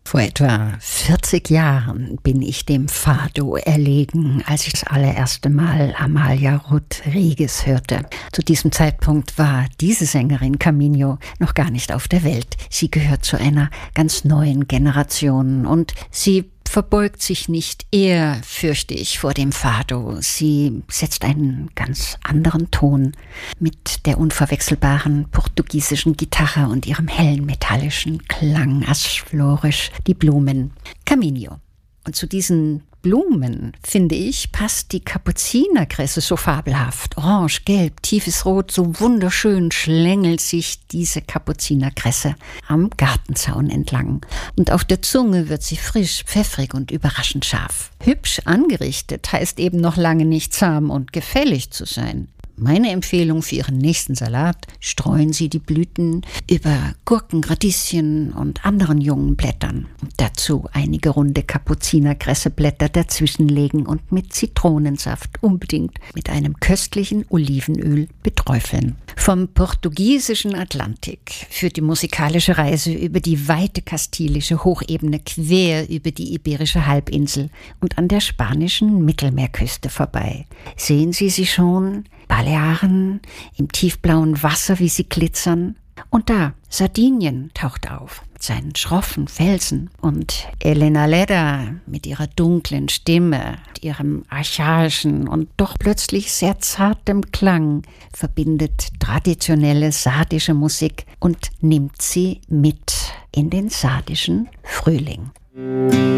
Vor etwa 40 Jahren bin ich dem Fado erlegen, als ich das allererste Mal Amalia Rodriguez hörte. Zu diesem Zeitpunkt war diese Sängerin Camino noch gar nicht auf der Welt. Sie gehört zu einer ganz neuen Generation und sie verbeugt sich nicht eher, fürchte ich, vor dem Fado. Sie setzt einen ganz anderen Ton mit der unverwechselbaren portugiesischen Gitarre und ihrem hellen metallischen Klang, aschflorisch, die Blumen. Caminho. Und zu diesen Blumen, finde ich, passt die Kapuzinerkresse so fabelhaft. Orange, gelb, tiefes Rot, so wunderschön schlängelt sich diese Kapuzinerkresse am Gartenzaun entlang. Und auf der Zunge wird sie frisch, pfeffrig und überraschend scharf. Hübsch angerichtet heißt eben noch lange nicht zahm und gefällig zu sein. Meine Empfehlung für Ihren nächsten Salat: streuen Sie die Blüten über Gurken, Radieschen und anderen jungen Blättern. Und dazu einige runde Kapuzinerkresseblätter dazwischenlegen und mit Zitronensaft unbedingt mit einem köstlichen Olivenöl beträufeln. Vom portugiesischen Atlantik führt die musikalische Reise über die weite kastilische Hochebene quer über die iberische Halbinsel und an der spanischen Mittelmeerküste vorbei. Sehen Sie sie schon? Balearen im tiefblauen Wasser, wie sie glitzern. Und da, Sardinien taucht auf mit seinen schroffen Felsen. Und Elena Ledda mit ihrer dunklen Stimme, ihrem archaischen und doch plötzlich sehr zartem Klang verbindet traditionelle sardische Musik und nimmt sie mit in den sardischen Frühling.